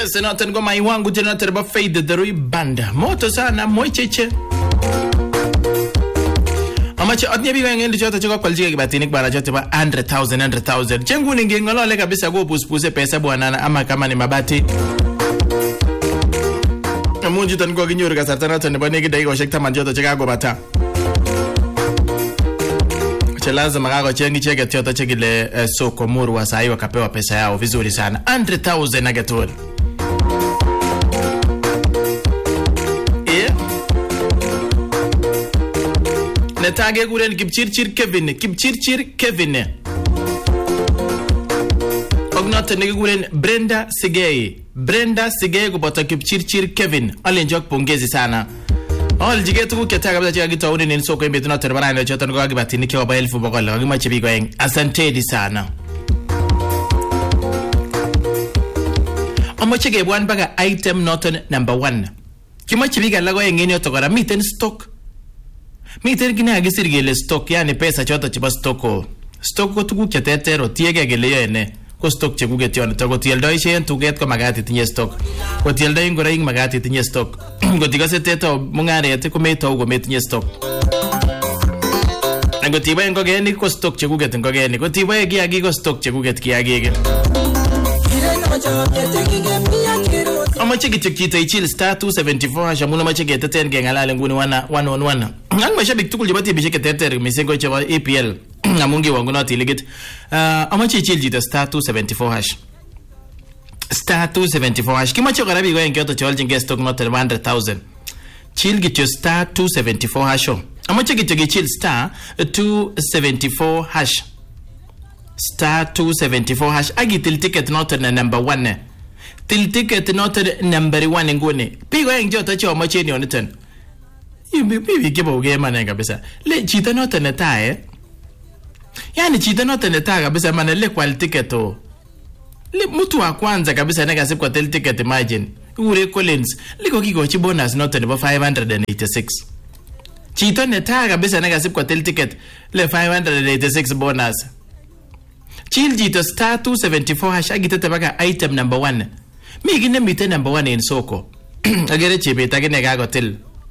Yes, noton ngoma iwangu tena terba Faith the Rui Banda. Moto sana moicheche. Amache odnye bigo ngende choto chiko kwaljike kibatinik bara choto ba 100,000. Chengu ninge ngolole kabisa go puspuse pesa bwana ama kama ni mabati. Munji tan go kinyoru kasarta noton nebo neki dakika oshek 10 choto chikago bata. Lazima kako chengi cheke choto chekile soko muru wa sahi wakapewa pesa yao vizuri sana 100,000 agetol. Netage kuren Kipchirchir Kevin. Ognote nege kuren Brenda Sigei kupata Kipchirchir Kevin. Alenjok pongezi sana. All jigetu kuketa kabisa chika gitauni ni soko imbetu na terbara ina choto nukwa kibati nikiwa ba 1000 kagima chibigo yang asantedi sana. Omo chike buwan baga item noton number 1. Kima chibiga lago yang ngeni otokora miten stock. Miten kine agisiri gele stock yani pesa choto chiba stocko. Stocko tuku ketetero tiege gele yo ene. Ko stock chekuget yon to tieldo ishen tuget ko magati tinye stock ko tieldo ingora ing magati tinye stock ko tikase teto mungaret ko meto ko metinye stock ngo tiba ngogeni ko stock chekuget ngogeni ko tiba kiagi ko stock chekuget kiagi amache kichikita ichil star 274 shamuno mache geteten gengalale nguni wana 1-on-1 ang mashabik tukul jibati bisheke teter misengo chaba EPL amungi wangu na tiligit amache ichil jita star 274 hash star 274 hash kimache karabi go enke to cholje nge stock not 100,000 chill git your star 274 hash amache gichil star 274 hash star 274 hash agitil ticket not number 1 til ticket not number 1 ngone pigo enjo to cho mache ni oniten bibi kibo game na kabisa le chita not na tae yani chita not na tae kabisa maana le kwa ticket to le mtu wa kwanza kabisa nega siku kwa til ticket imagine ure Collins liko kiko chi bonus not nebo 586 chita na tae kabisa nega siku kwa til ticket le 586 bonus chill jito star 274 hash agitete baka item number 1 mi gine mite number 1 in soko agere chebe tagine ga gotel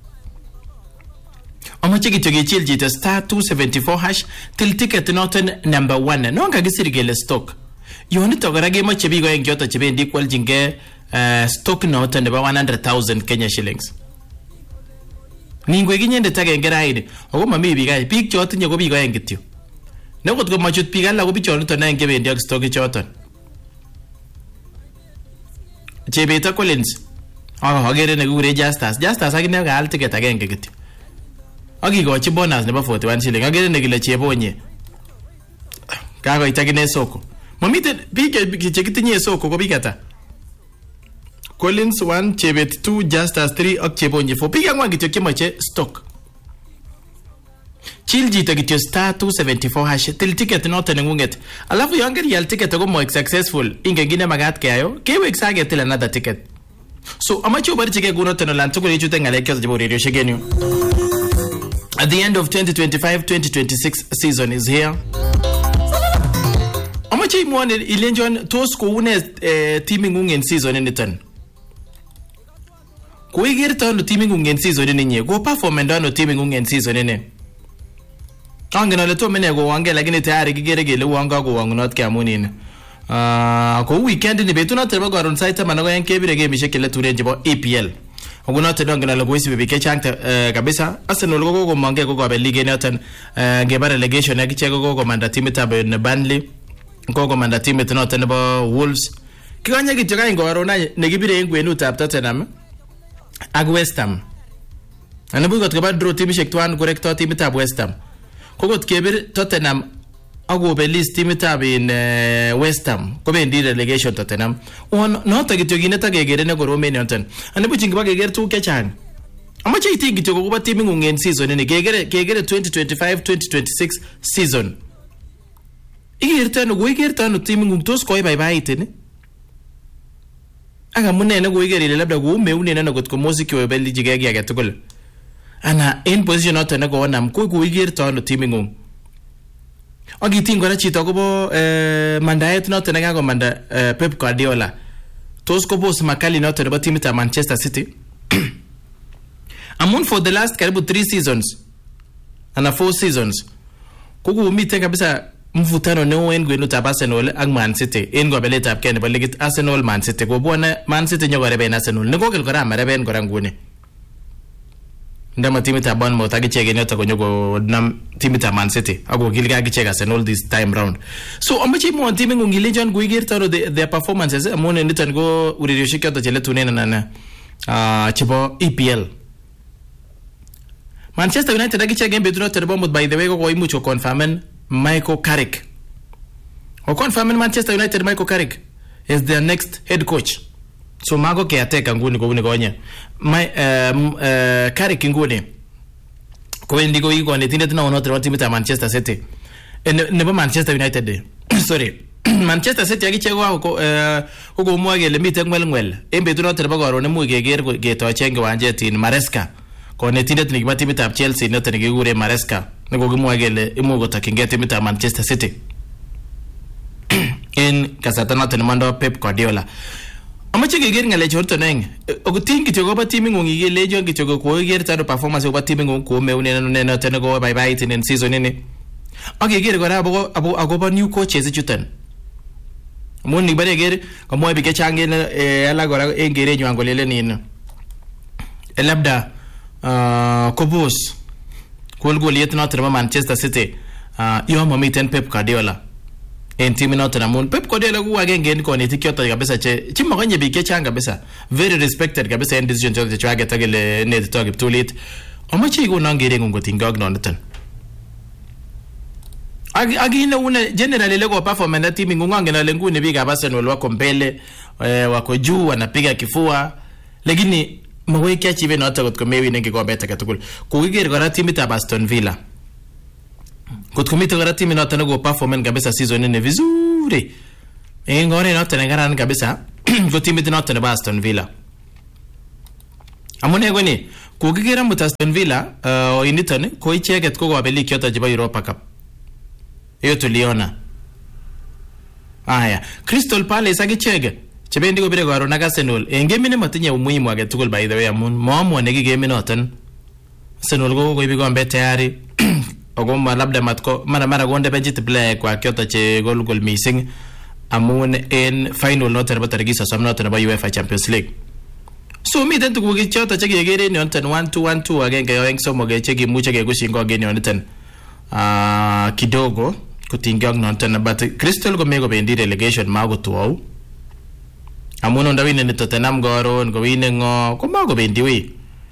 amache gitoge chill jito star 274 hash till ticket noten number 1 no nga gisirigele stock yoni togora ge mache bigo en gyoto chebe ndi kwal jinge stock noten nebo 100,000 Kenya shillings ningwe ginyende tage ngera ide ogo mami biga big choto nye go bigo en gityo nekot ko machut pigal la ko bichonito na ngebendi ak stock choton Chebeta Collins agere ne gure Justus akine gal ticket agenge gityo agigochi bonus nebo 41 shilling agere ne gile chebonye kago itagine soko momite bige chekitinye soko ko bigata Collins 1 Chebet 2 Justus 3 ak chebonye 4 biga ngwa gityo kimache stock chill jita gityo star 274 hash till ticket noten ngunget alafu yongeri yal ticket ko mo successful ingengine magat kayo kewe exage till another ticket so amacho bari chike guno teno lan tukuri chute ngale kyo jibo radio shegenu at the end of 2025-2026 season is here amacho imone ilenjon tosko une teaming ngungen season enitan ko igirta no teaming ngungen season eninye go perform ndano teaming ngungen season ene angena le to mene go wange lakini tayari kigeregele wanga go wangu not kamunini ko weekend ni betuna terba go aron site manago yanke birege mishekele turenje bo EPL oguna teno ngena le go isi bibike changta kabisa Arsenal go mange go abe league noten ngeba relegation yakichego go manda team tabe ne Burnley go manda team noten bo Wolves kiganya gityo ngo arona negibire engwenu tap Tottenham ag West Ham anabu got ba draw team shektwan correcto team tab West Ham kokot kebir Tottenham ago belis timitab in West Ham ko bendi relegation Tottenham on not gityo gineta gegere ne gorome nonten ane buchingi ba geger tu kechang amache iti gityo ko ba teaming ungen season ne gegere 2025-2026 season igirtano go igirtano teaming ungtos ko bye itene aga munene go igere labda go meune na got ko moziki we belli jigegi aga tukul ana in position not na go nam ko igirto no teaming agi tingo na chito go mandaet not na go manda Pep Guardiola tos kobos makali noto nebo timit ya Manchester City. Amun for the last karibu 3 seasons ana 4 seasons kukumite kabisa mvutano neo en kwenutab Arsenal ak Man City en kobeletab kee nebo ligit Arsenal Man City kobwane Man City nyokoreben Arsenal nekokil kora mareben kora nguni ndama timitab Bournemouth akichek en yoto konyokonam timitab Man City akokilge akichek Arsenal this time round. So amache imwon timit ngungilenjon kuikerto their performances amun niton ko urerioshek choto cheletunen anan chebo EPL. Manchester United akichek en betut noto nebo mut by the way ko koimuch ko confirmen Michael Carrick. O confirmen Manchester United Michael Carrick is their next head coach. So mago caretaker nguni ko unikonye. Carrick nguni ko endi ko ikonetinde tena onotre wa timu ya Manchester City. Nebo Manchester United. Sorry. Manchester City akichek ko komwa kele miten ngwelngwel. En betut noto nebo karon mu keger ketochenge wanjet in Maresca. Konetindet nikiba timitab Chelsea noto nikikure Maresca nekokimwa kele imuch kotokyingei timitab Manchester City en kasarta noto nemando Pep Guardiola. Amache keger ngalechoto neng okutin kityo koba timing ngung ikelejon kityo ko koger tano performance koba timing ngung ko meune noto ne ko bye in season ini akeger kora agoba new coaches chuton mun ni bare ger komoe bike changen ala kora en gerenywan kolelen in labda kobos goliet noto nebo Manchester City yo mamiten Pep Guardiola en team noto namun Pep Guardiola ku agenge en konetik kyoto kabisa che chimakonye bike chang kabisa very respected kabisa en decision choto chwage tagele net to kiptulit amache ikonon gerengung kotinga ak noton agine una generally lego performance team ngungange na nguni biga Arsenal wako mbele wako juu wanapiga kifua lakini mawai kiachive noto kotko mewine kikombe takatukul kukiger kora timitab Aston Villa kotko mite kora timi noto nego performance kabisa season ini vizuri ngone noto ngaran kabisa ko timit noto nebo Aston Villa amune goni kukiger mut Aston Villa initon ko icheket ko kobeli kyoto chebo Europa Cup hiyo tuliona haya Crystal Palace akichege chebendi ko bire karo na Arsenal engemi ne matinye umuhimu age tugul by the way amun moamwone ki game noton Arsenal ko koibi kombe tayari ogoma labda matko mara gonde benjit play kwa kyoto che gol missing amun en final noton nebo tarikisa samnoto nebo UEFA Champions League so miten tuguk choto che kegere ni noton 1-2 agenge yo eng somo ge che kimuche kekushingo gen noton kidogo kutinga noton but Crystal ko mego bendi relegation mago tuau amuno ndawine ni Tottenham goron go wine ngo ko mago bendi we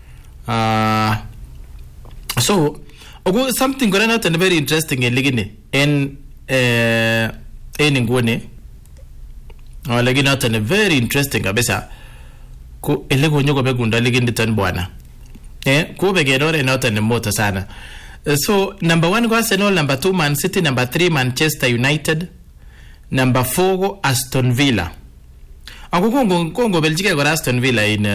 so ogo something gonna not very interesting in ligini en ngone lagi not very interesting kabisa ko elego nyoko begunda ligini tan bwana ko begedore not ne moto sana so number 1 go Arsenal, number 2 Man City, number 3 Manchester United, number 4 go Aston Villa. Kongo Belgique go Aston Villa in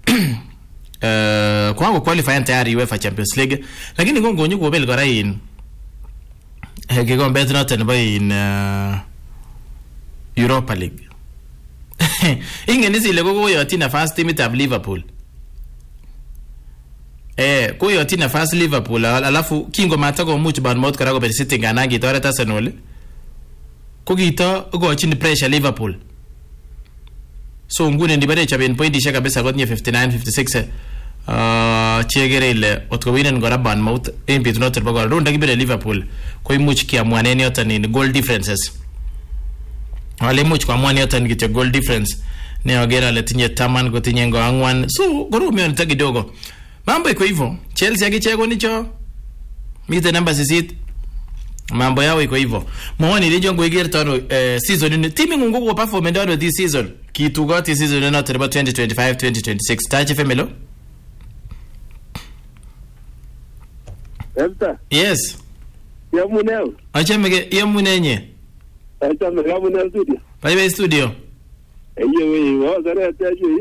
kwa qualify tayari UEFA Champions League lakini Kongo nyuko bel go in go bet not in Europa League ingeni ile go yoti na first team of Liverpool ko yoti na first Liverpool alafu kingo matako much Bournemouth karago be City ganangi tore Arsenal ko gito go chin pressure Liverpool so ngune ndibare chaben point isha kabisa got 59 56 chegere ile otkowinen gora Bournemouth en bit not ba gol ronda gibere Liverpool ko imuch kiamwane ni yotan in goal differences wale much kwa amwane yotan gite goal difference ne ogera le tinye taman go tinye ngo angwan so goro me ntagi dogo mambo iko hivyo Chelsea akichego nicho mite namba 6 mambo yao iko hivyo muone ile jongo igere tano season ni timu ngungu kwa performance ndio this season kitu goti season not about 2025 2026 tachi femelo Elta yes ya muneo achemege ya munenye achemege ya muneo studio bye studio eyo wa zara tajo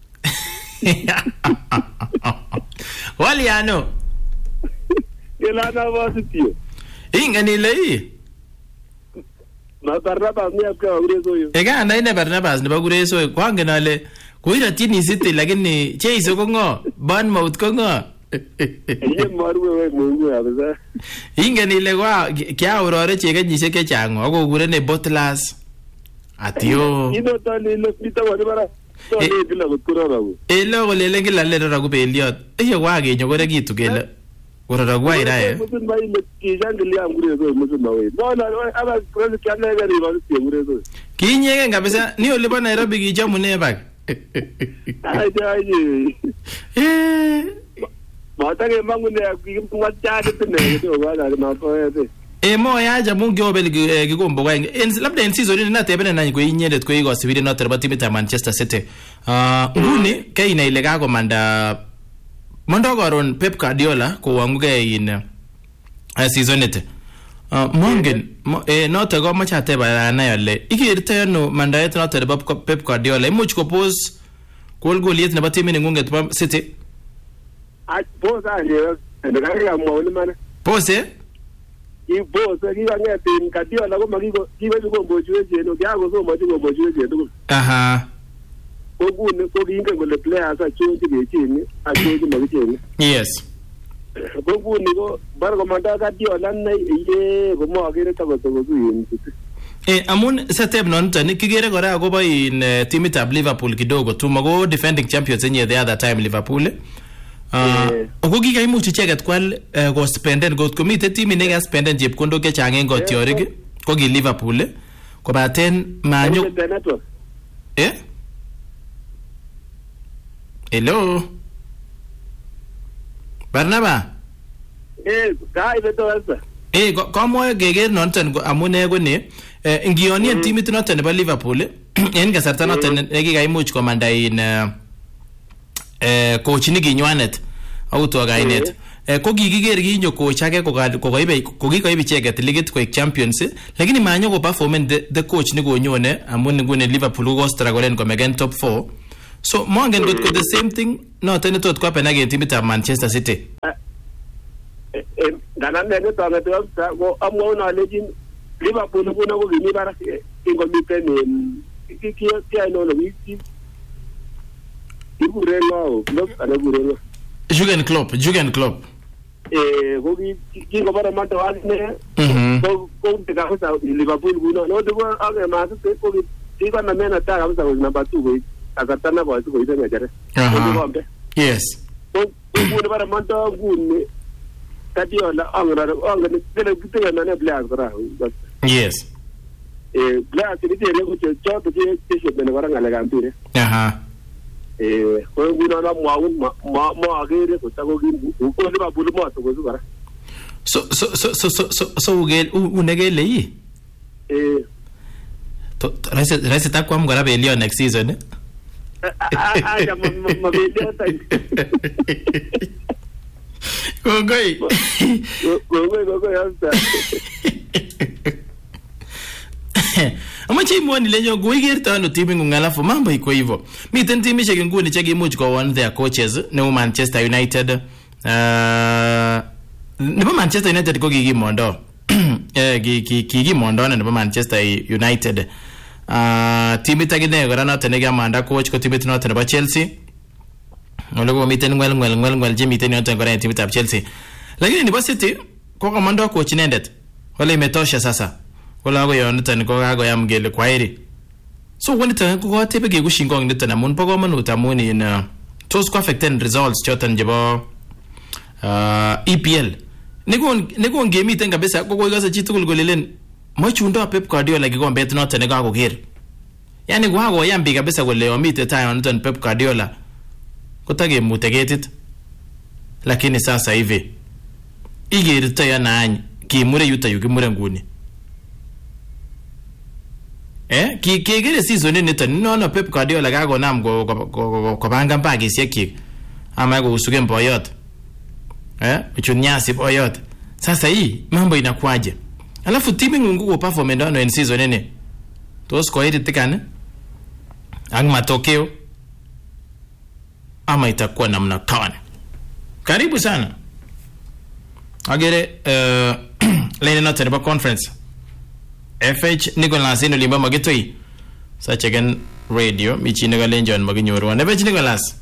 Waliano ila na wasitio inga ni lei Ma Barnabas ni apka Kureso yo. Ega anaine Barnabas nebo Kureso kwangen ale koirotyin City lakini Cheiso ko ngo, Bournemouth ko ngo. Ye marwe we Mungu kabisa. Ingen ile kwa kiaurore kenyisiek chechang ako kurene Botlas. Atio. Ino tani lo pita wale bara. Tani bila kukurora go. Elo kolele kila lero ra kubeliot. Eyo kwa kenyokore kitu kele. Kurora kwa ira Musun bai le kijangilia Kureso musun bawe. No aba Kureso kana gari ba Kureso. Kinyege kabisa ni ole bo Nairobi kichomune bak. Ai. Matage mangune akimwacha kitne ndio bwana na poete. Mo yaja mungi obel gikombo kwa labda en season ni natebene nani ko inyendet ko igosibire not about team ta Manchester City. Nguni kaina ile ga komanda mondo goron Pep Guardiola ko wanguge in season ite. Mongen not go macha teba na yale. Ikirte no mandaet not about Pep Guardiola imuch ko pose goliet na batimi ngunge to City. Pose ande ndakanga mwoni mana. Pose Pose ngiyangete Guardiola ko makiko kibe kombojuwe jeno kyago so maji kombojuwe jeno. Aha. Ogune ko inge ngole players achonje bechini achonje mabicheni. Yes. Ogune ko bar ko manda Guardiola na ye ko mo agere ta ko yin. Amun setep non tani kigere kora akobo in team tab Liverpool kidogo tu mago defending champions yenye the other time Liverpool. Okogi ga imuchi cheget kwal go spenden go komite team ne ga spenden chepkondok che chang en gotiorik ko gi Liverpool ko baten manyo. Hello Barnaba. Kai beto asa. Komo geger non tan amune go ne ngionien teamit noton nebo Liverpool en kasarta noton nekiga imuch komanda in coach ni ginywanet auto gainet ko gigiger ginyo coach age kokiibe icheget ligit koek champions lakini manyo ko perform the coach ni gonyone amun ngune Liverpool ko struggle ko megen top 4 so mongen got ko the same thing noton tot ko happen again teamit of Manchester City. Ganan ne to ngato ko amwo na legend Liverpool kuna ko gini bara ingo miten ki no no wi Iburelo no ana burelo Jurgen Klopp ko ki ko bara mata wane ko te ka sa Liverpool kuna no de ko age ma se ko ki ko na mena ta ka sa number 2 ko akatana ko ko ise ngajare ko yes ko bara mata gun Guardiola angana tele kitega na black ra yes black ni tere ko choto ke shebe bara ngala gambire ko nguna na mo agere ko tago gimbu ko le babulu mo to ko bara so ugel unegele yi to rese ta kwa mgara belio next season ya ma belio ta Gogoi hasta. Amache mwani lenyo goigerta no timu ngalafu mambo iko hivyo. Miten timu sheke nguni cheki much ko one their coaches no Manchester United. Nebo Manchester United ko gigi mondo. Gigi mondo na nebo Manchester United. Timu tagine gora na tenega manda coach ko timu tino nebo Chelsea. Ologo miten ngwel jimiten yote ngora timu tab Chelsea. Lakini ni City kwa komando coach nendet. Wala imetosha sasa. Wala go yonita ko gago yamgele kwa heri. So when it ko tebe ge gushingong nita na mun pago manu tamuni na tos ko affected results chotan jebo EPL. Nego ngemi tenga besa ko gasa chitukul golelen machundo Pep Guardiola gigombe tnota ne gago ger. Yani gwago yambi kabisa gole omite tayo nton Pep Guardiola. Kotage mutegetit lakini sasa hivi igerita ya nanyi kimure yuta yukimure nguni kigere season nito no Pep Guardiola gago nam go banga mpagi sieki ama go usuge mboyot uchunyasi boyot sasa hii mambo inakwaje alafu timu ngungu perform ndio en season nene tos ko hili tikane ang matokeo ama itakuwa namna gani? Karibu sana. Agere lene note ba conference. FH Nicholas in Olimba Magitui. Such again radio, Michinalenjo and Maginoro. And FH Nicholas.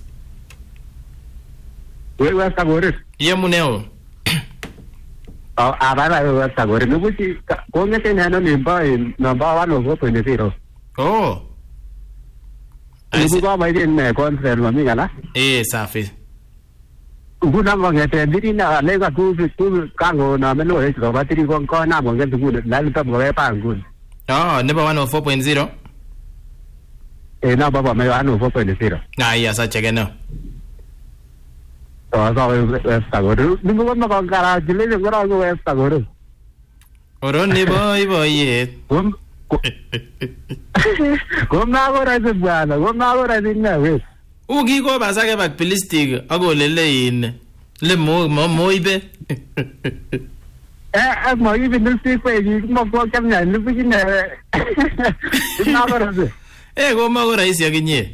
We were Sagori. Yamuneo. Oh, I was Sagori, which is going to Limba in number 1 of 4.0. Oh. I go by the conference of Migala. Eh, Safi. Good number at Dina, Lega to Kango, Namelo, but it won't call now and get good. Land up of good. Oh, number 1 of 4.0. A number of my 1 of 4.0. Ah, yes, such again. No. So I saw Sagori. You want to go garage, you live in Sagori. Or only boy, yet. Come now, I said, come now, I didn't know. Ugi go basaga bak pilistig ago lelein le moibe mo even the stick way you mo go come na lu begin na go ma go rais ya ginye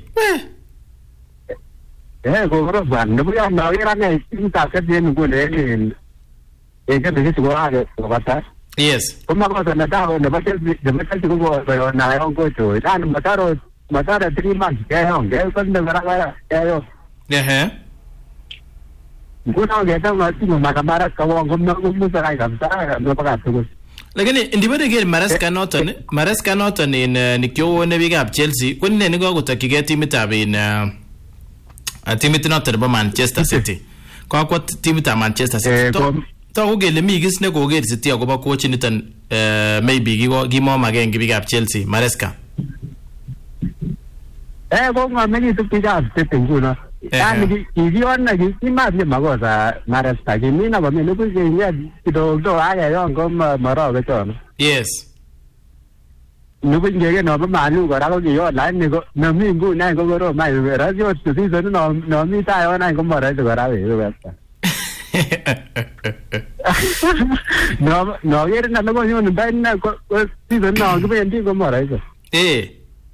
go ro ban no ya na ya na tin ta ka den go le ka de go ha go bata yes kuma go na da no ba ke de ba ke go na ya go to dan matara 3 months kaya hong kaya kan nagara kaya guna geta ngati makabara kawo gumna gumsa kai kamsa no pagatugo lakini ndibode ke Maresca Norton in nikyo ne big up Chelsea kunne ne go gutakige timita bin timita Norton ba Manchester City kwa timita Manchester City to go gele mi gisne go ge City agoba coach nitan maybe gimo magenge big up Chelsea Maresca go many to pick up Guna. And if you want to ma magosa Maresca, you mean about me looking at do I don't go Morocco. Yes. Looking again over Manu, but I'll give your line. No, me good night go my radio to season. No, me tie on I go more to no, you're not going to buy season now. Go more. Eh.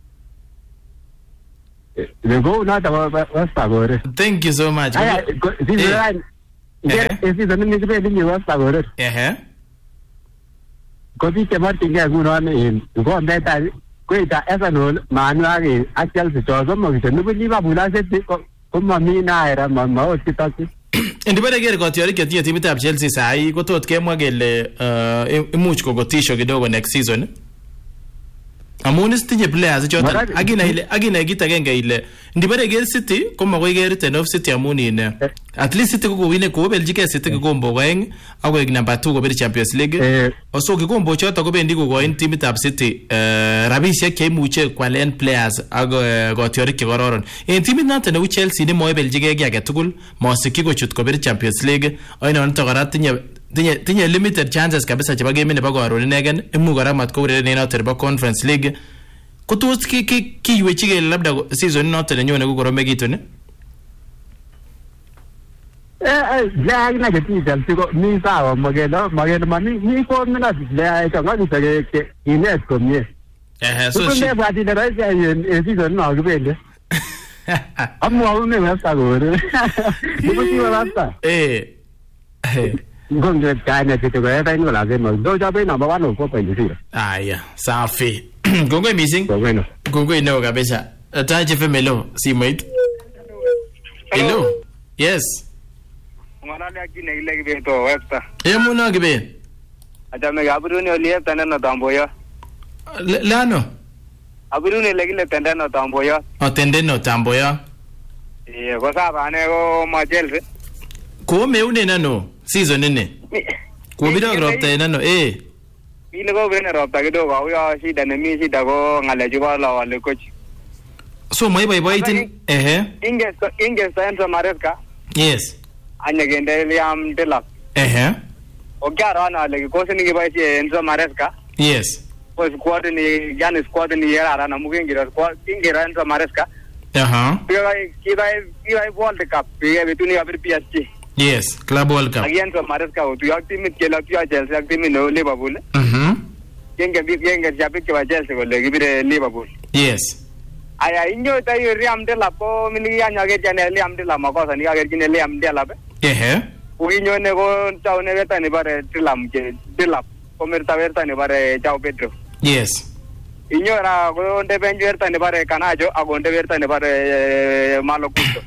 Go not about thank you so much. This is right. This is an independent you was about it. Because it's about to get good on in go on that great as an old manual. I tell the Joseph of the nobody said, come on, me, I am on my own. And the better get got your team at Chelsea. I go to Kemwagel much go tisho gidogo next season. Amonis tinye players Jordan agina gita genga ile ndibare gel City koma go gere ten of City amuni ne at least City go wine ko Belgique City go mbo weng ago number 2 go be Champions League oso go mbo chota go be ndigo go in team tab City rabishe ke muche kwalen players ago go theory ke gororon en team nante ne Chelsea ni mo Belgique ge ga tugul mo siki go chut ko be Champions League oino nto garat tinye limited chances kabisa chaba game ne bago arone negen emu gara mat ko re ne na terba Conference League kutus ki wechige labda season not ne nyone go gorome gitu ne ya ina ke ti Chelsea ko ni sawa magena mani ni ko mina ya ka ngani ke ines ko ni so she ba ti da ya season no go bende amu ne ma sa go re ni ko ti wala sa Gonge kana kitu kwa hata ino lazima do jabe number 1 of 4.0. Aya, safi. Gonge missing. Gonge ino kabisa. Taje femelo, si mate. Hello. Yes. Mwanale akine ile kibe to westa. Muna kibe. Acha me gabruni oliye taneno tamboyo. Lano. Abruni legile tendeno tamboyo. Tendeno tamboyo. Ko saba ne ko ma Chelsea. Ko meune nano season nene. Ko bida gropta nano Ile ko bene ropta kidogo au ya shida ne mi shida ko ngale juko la wale coach. So mai itin Inge Enzo Maresca. Yes. Anya gende Liam Delap. O kyaro na le ko sini ke bai Enzo Maresca. Yes. Ko squad ni era na mugengira squad ingira Enzo Maresca. Kibai World Cup betuni abir PSG. Yes, Club World Cup. Again to Maresca tu yak team ke la tu Chelsea yak team no Liverpool. Yenga jabe ke Chelsea ko le gibire Liverpool. Yes. Aya inyo tayo Liam Delap po mini anya ge jane Liam Delap makosa ni ga gine Liam Delap. Uinyo ne ko chao ne beta ne bare Delap ko merta berta ne bare chao Pedro. Yes. Inyora konde bench werta nebare Kanajo akonde werta nebare Malo Gusto.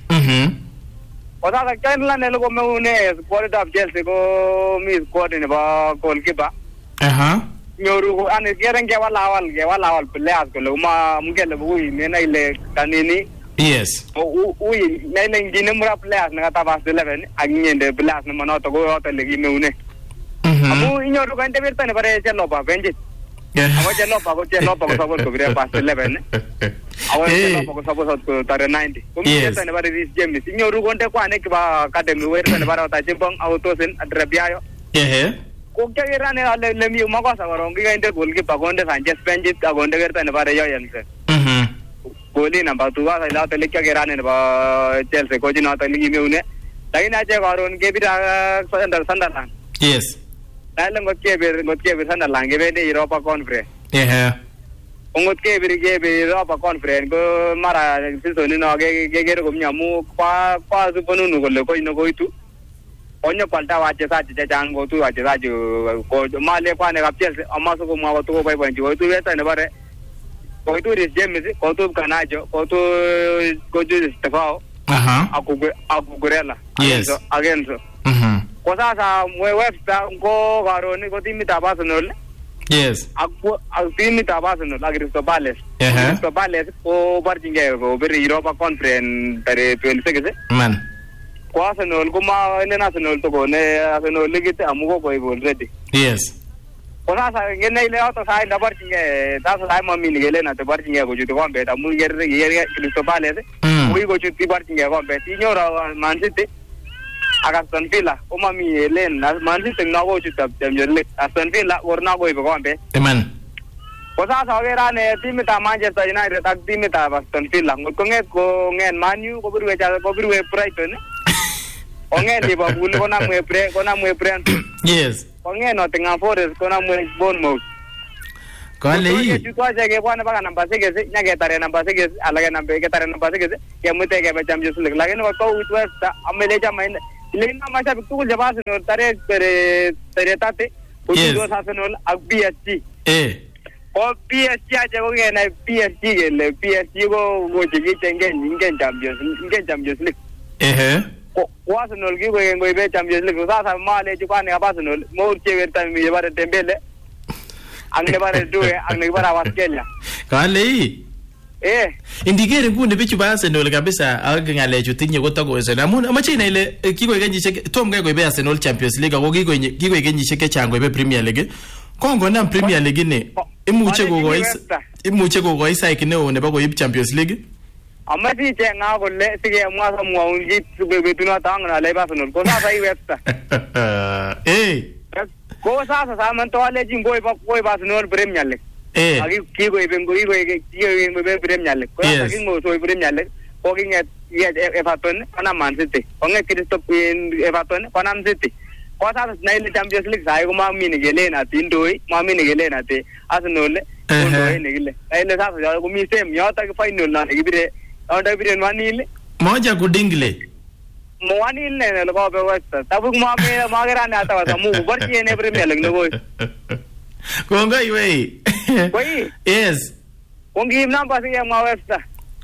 Sasa kila nelo ko meune squad of Chelsea ko mi squad nebo goalkeeper. Nyoru ko an gereng ke wala players ko luma mungele bui mena ile kanini. Yes. Ui nene ngine mura players na tabas 11 agnyende players na manoto go hotel gi meune. Amu inyoru ko ente werta nebare Chelsea ba bench. Awo Chelsea ko sabot ko bire pas 11. Awo Chelsea ko sabot ko tare 90. Ko mi werta nebare Reece James inyoru ko ente kwa ne kiba academy werta nebare ta chimpong autosen adrabiayo. Ko kaya ne ale le mi makosa korongi ga ente goalkeeper ko ente Sanchez bench agonde werta nebare Yoyense. Goalie number 2 wa ila tele kaya ne ba Chelsea ko jina ta ligi meune. Lakini aje koron ke bira Sunderland. Yes. Dahil ngot kebir Sunderland gebe de Europa Conference. Ngot kebir Europa Conference ko mara season no ge ko nyamu kwa suponunu ko le ko ino ko itu. Onyo kwalta wache sa je jango tu wache sa ko male kwa ne kapchel amaso ko mawa to ko bai banji ko tu weta ne bare. Ko tu Reece James ko tu Kanajo ko tu ko ju Stefao. Aku Gurela. Yes. Agenso. Ko sasa mwe websta ko garoni ko timita Arsenal. Yes. Aku timita Arsenal Crystal Palace. Crystal Palace ko barjinge ko beri Europa Conference tare 26 man. Ko Arsenal ko ma ne national to ko ne Arsenal ligite amugo ko already. Yes. Ko sasa ngene ile auto sai da barjinge sasa sai mami ni gele na te barjinge ko jutu ko beta mu yer Crystal Palace. Ko ko jutu barjinge ko beta inyora Man City. Aston Villa mami Elen Man City na go chuta Champions Aston Villa orna go ibe kombe man ko sasa vera ne timita Manchester United tak timita Aston Villa ko ngen Man U ko birwe Brighton ko ngen Liverpool ko na mwe Brentford. Yes. Ko ngen Nottingham Forest ko na mwe Bournemouth. Ko le chuto aje bwana baka namba 6 nyage tare namba 6 alaga namba ke tare namba 6 ke mute ke Champions League lakini ko West amele jama Lena masha bitu jabas no tare tate udo Arsenal ak PSG o PSG aje ko ngena PSG gele PSG go jigi ngen Champions League ko Arsenal gi go be Champions League sasa male ji kwane Arsenal mo cheverta mi bare Dembele angle bare duwe angle bara Waskelia kale indikere ngune bichu ba Arsenal kabisa akengale chutinye kotoko Arsenal amun amachina ile kiko kenyishek tom kai koibe Arsenal Champions League ako kiko kenyishek chechang koibe Premier League kongonam Premier League ne imuche kokois cycle neo nebo koib Champions League amachi chenga kole sige mwasa mwaunji betuna tangna le Arsenal ko sasa iwesta ko sasa saman to ale jingoi ba Arsenal Premier League Agi kiko iben Premier League. Ko agi ngo so Premier League. Ko nge Everton ana Man City. Ko nge Crystal Everton ana Man City. Ko sa na ile Champions League sai ko ma mini gele na tindoi, ma mini gele na te Arsenal ko ndoi ne gele. Ile sa ko mi sem yo ta final na gibire. Onda bire manile. Moja kudingle. Moanil ne lo ko be west. Tabu ma gara na ta wa mu barchi ne Premier League no. Konga iwe. Koi? Yes. Kongi namba si ya mwawesta.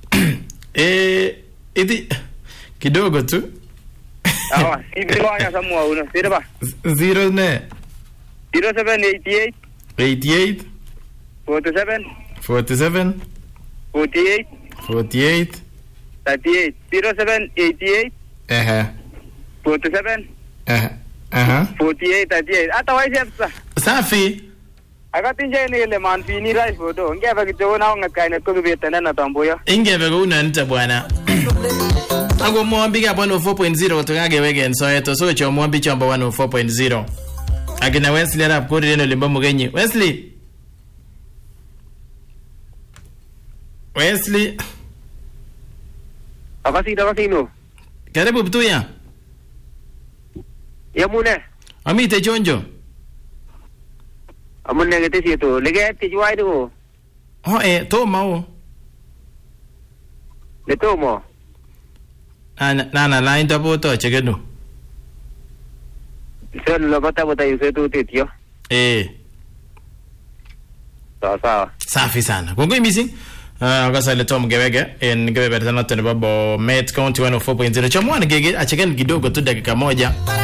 Iti kidogo tu. Awa, hivi wanya samua uno. Sira ba? 0 ne. 0788 88 47 47 48 48 38 0788 47 48 38 hata waisha safi akati nje ile manfini rice photo ngeve kitona ngakaine ko betana na tamboya ingeve ko unanita bwana Ango mwambi ka 104.0 tungage wegen soeto so cho mwambi chomba 104.0 akina Wesley rap kodi neno limba mugenyi Wesley akasi no karibu Butuya yamune amite chonjo amune ngete sito lege ti juaido toma o le tomo na line double to chegenu sen lo bata yusetu titio Sawa. Safi sana. Kongoi missing. Akasa ile Tom Gewege en Gewebe tena Bomet County 104.0. Chamwana gege acheken kidogo tu dakika moja.